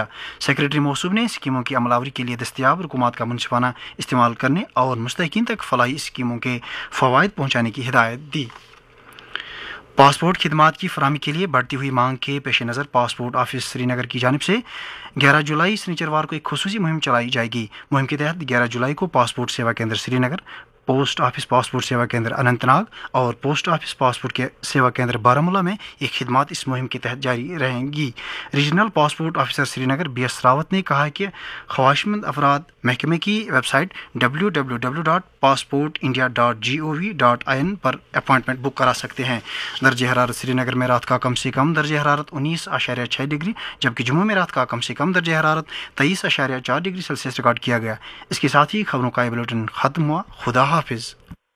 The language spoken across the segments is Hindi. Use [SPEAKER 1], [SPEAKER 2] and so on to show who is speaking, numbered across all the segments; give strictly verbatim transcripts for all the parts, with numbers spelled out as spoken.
[SPEAKER 1] किया। सेक्रेटरी मौसूफ ने स्कीमों की अमलावरी के लिए दस्तियाब रुकूमात का मुनसिफाना इस्तेमाल करने और मुस्तहिकीन तक फलाही स्कीमों के फ़वाइद पहुँचाने की हिदायत दी। पासपोर्ट खिदमात की फराहमी के लिए बढ़ती हुई मांग के पेश नज़र पासपोर्ट ऑफिस श्रीनगर की जानिब से ग्यारह जुलाई शनिचरवार को एक खुसूसी मुहिम चलाई जाएगी। मुहिम के तहत ग्यारह जुलाई को पासपोर्ट सेवा केंद्र श्रीनगर, पोस्ट ऑफिस पासपोर्ट सेवा केंद्र अनंतनाग और पोस्ट ऑफिस पासपोर्ट के सेवा केंद्र बारामूला में ये खिदमात इस मुहिम के तहत जारी रहेंगी। Regional passport officer Srinagar B S Rawat ने कहा कि ख्वाहिशमंद अफराद महकमे की website W W W dot passport India dot G O V dot I N पर अपॉइंटमेंट बुक करा सकते हैं। दर्ज हरारत श्रीनगर में रात का कम से कम दर्ज हरारत उन्नीस आशार्य छः डिग्री जबकि जम्मू में रात का कम से कम दर्ज हरारत तेईस आशार्य चार डिग्री सेल्सियस रिकॉर्ड किया गया। इसके साथ ही खबरों का ये बुलेटिन खत्म हुआ। खुदा हाफिज।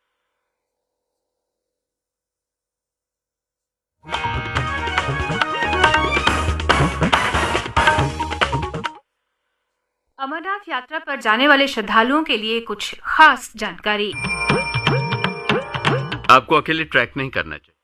[SPEAKER 2] अमरनाथ यात्रा पर जाने वाले श्रद्धालुओं के लिए कुछ खास जानकारी।
[SPEAKER 3] आपको अकेले ट्रैक नहीं करना चाहिए।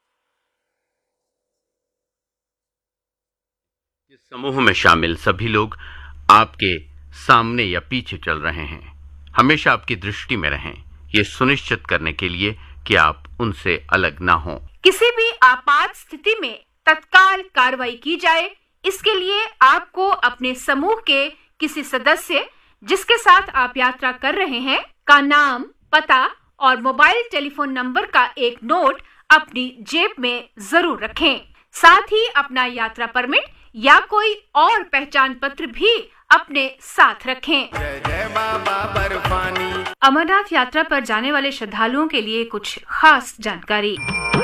[SPEAKER 3] इस समूह में शामिल सभी लोग आपके सामने या पीछे चल रहे हैं। हमेशा आपकी दृष्टि में रहें, ये सुनिश्चित करने के लिए कि आप उनसे अलग ना हों।
[SPEAKER 2] किसी भी आपात स्थिति में तत्काल कार्रवाई की जाए, इसके लिए आपको अपने समूह के किसी सदस्य जिसके साथ आप यात्रा कर रहे हैं का नाम, पता और मोबाइल टेलीफोन नंबर का एक नोट अपनी जेब में जरूर रखें। साथ ही अपना यात्रा परमिट या कोई और पहचान पत्र भी अपने साथ रखें।
[SPEAKER 4] जय जय बाबा बर्फानी।
[SPEAKER 2] अमरनाथ यात्रा पर जाने वाले श्रद्धालुओं के लिए कुछ खास जानकारी।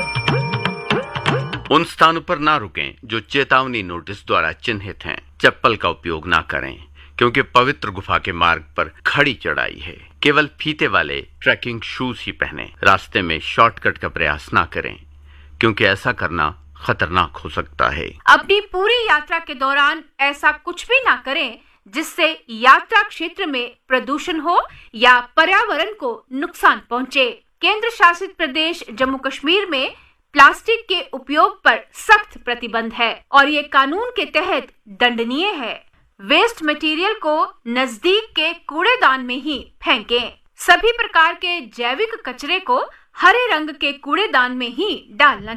[SPEAKER 3] उन स्थानों पर ना रुकें जो चेतावनी नोटिस द्वारा चिन्हित हैं। चप्पल का उपयोग ना करें क्योंकि पवित्र गुफा के मार्ग पर खड़ी चढ़ाई है। केवल फीते वाले ट्रैकिंग शूज ही पहनें। रास्ते में शॉर्टकट का प्रयास ना करें क्योंकि ऐसा करना खतरनाक हो सकता है।
[SPEAKER 2] अपनी पूरी यात्रा के दौरान ऐसा कुछ भी ना करें जिससे यात्रा क्षेत्र में प्रदूषण हो या पर्यावरण को नुकसान पहुंचे। केंद्र शासित प्रदेश जम्मू कश्मीर में प्लास्टिक के उपयोग पर सख्त प्रतिबंध है और ये कानून के तहत दंडनीय है। वेस्ट मटेरियल को नजदीक के कूड़ेदान में ही फेंकें। सभी प्रकार के जैविक कचरे को हरे रंग के कूड़ेदान में ही डालना